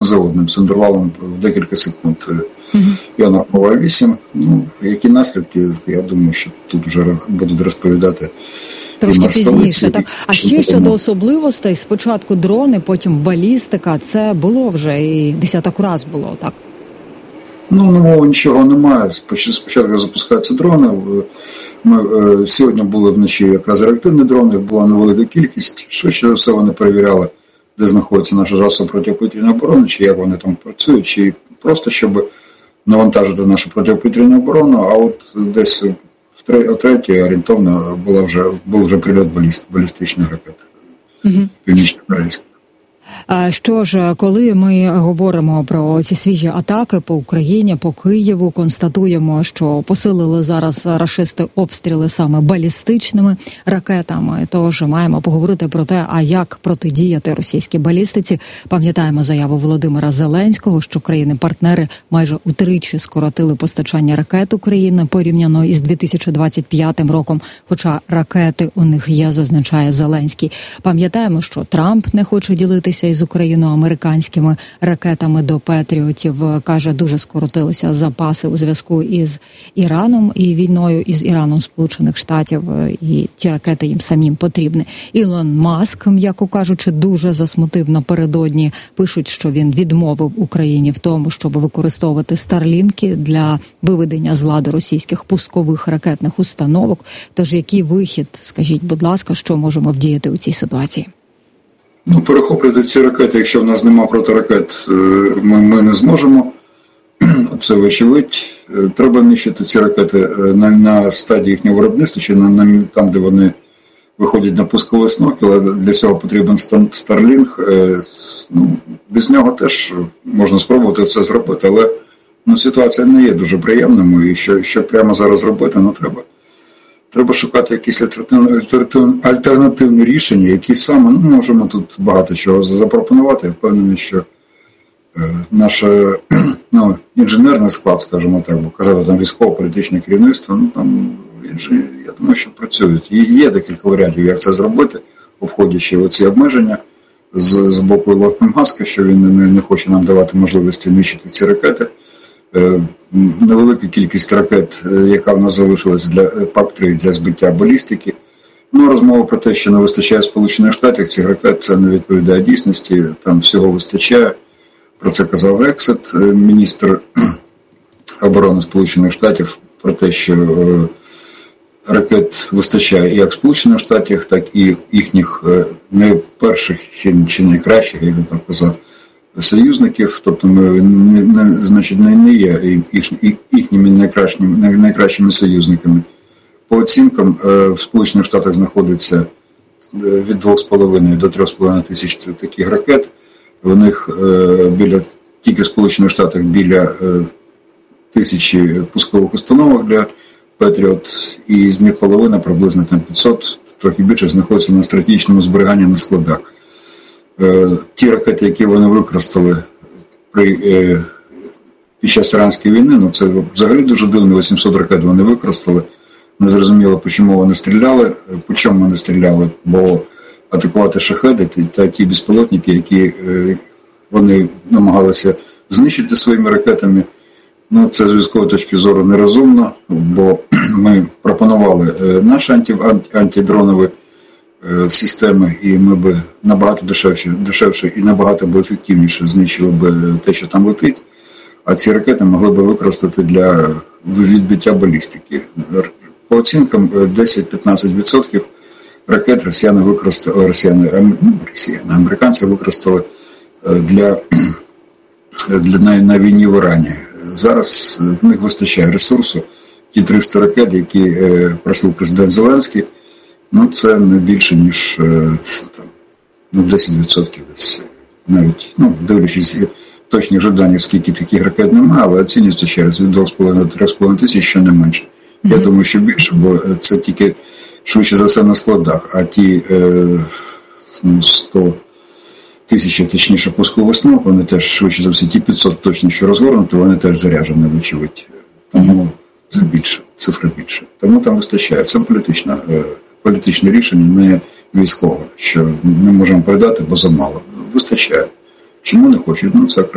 за одним, з інтервалом в декілька секунд. Я нарахував 8. Які наслідки, я думаю, що тут вже будуть розповідати трошки пізніше. Так. А ще щодо особливостей, спочатку дрони, потім балістика, це було вже і десяток раз було, так? Нового нічого немає. Спочатку запускаються дрони. Ми сьогодні були вночі якраз реактивні дрони, була невелика кількість. Швидше за все вони перевіряли, де знаходиться наша засоби протиповітряної оборони, чи як вони там працюють, чи просто щоб навантажити нашу протиповітряну оборону, а от десь о 3-й орієнтовно був вже прильот балістичних ракет північно-корейських. Що ж, коли ми говоримо про ці свіжі атаки по Україні, по Києву, констатуємо, що посилили зараз рашисти обстріли саме балістичними ракетами, тож маємо поговорити про те, а як протидіяти російській балістиці. Пам'ятаємо заяву Володимира Зеленського, що країни-партнери майже утричі скоротили постачання ракет України порівняно із 2025 роком, хоча ракети у них є, зазначає Зеленський. Пам'ятаємо, що Трамп не хоче ділитися із Україною американськими ракетами до Петріотів. Каже, дуже скоротилися запаси у зв'язку із Іраном і війною із Іраном Сполучених Штатів, і ті ракети їм самим потрібні. Ілон Маск, м'яко кажучи, дуже засмутив напередодні. Пишуть, що він відмовив Україні в тому, щоб використовувати старлінки для виведення з ладу російських пускових ракетних установок. Тож який вихід, скажіть, будь ласка, що можемо вдіяти у цій ситуації? Перехоплювати ці ракети, якщо в нас немає протиракет, ми не зможемо. Це вочевидь. Треба нищити ці ракети на стадії їхнього виробництва, чи там, де вони виходять на пускові установки, але для цього потрібен Starlink. Без нього теж можна спробувати це зробити, але ситуація не є дуже приємною, і що прямо зараз робити, треба шукати якісь альтернативні рішення, які саме, можемо тут багато чого запропонувати. Я впевнений, що наше інженерний склад, скажімо так, бо казати там військово-політичне керівництво, я думаю, що працюють. І є декілька варіантів, як це зробити, обходячи оці обмеження з боку Ілона Маска, що він не хоче нам давати можливості нищити ці ракети. Невелика кількість ракет, яка в нас залишилась для ПАК-3 для збиття балістики. Розмова про те, що не вистачає Сполучених Штатів цих ракет, це не відповідає дійсності, там всього вистачає. Про це казав Ексет, міністр оборони Сполучених Штатів, про те, що ракет вистачає як Сполучених Штатів, так і їхніх не перших чи найкращих, як він там казав, союзників, тобто ми не є їхніми найкращими союзниками. По оцінкам, в Сполучених Штатах знаходиться від 2,5 до 3,5 тисяч таких ракет. В них тільки в Сполучених Штатах біля 1000 пускових установок для Петріот, і з них половина, приблизно 500, трохи більше, знаходиться на стратегічному зберіганні на складах. Ті ракети, які вони використали під час Іранської війни, це взагалі дуже дивно, 800 ракет вони використали. Незрозуміло, по чому вони стріляли, бо атакувати шахеди та ті безпілотники, які вони намагалися знищити своїми ракетами, це з військової точки зору нерозумно, бо ми пропонували наші антидронові системи, і ми б набагато дешевше і набагато б ефективніше знищили б те, що там летить, а ці ракети могли б використати для відбиття балістики. По оцінкам 10-15% ракет американці використали на війні в Ірані. Зараз в них вистачає ресурсу. Ті 300 ракет, які просив президент Зеленський, це не більше, ніж 10% десь. Навіть, дивлячись точних жаданів, скільки таких ракет немає, але оцінюється ще раз від 2,5 до 3,5 тисяч, що не менше. Я думаю, що більше, бо це тільки швидше за все на складах, а ті 100 тисяч, точніше, пускових установок, вони теж швидше за все, ті 500 точно, що розгорнуті, вони теж заряджені, вочевидь. Тому це більше, цифра більше. Тому там вистачає. Це політичне рішення, не військове, що не можемо передати, бо замало. Вистачає. Чому не хочуть? Це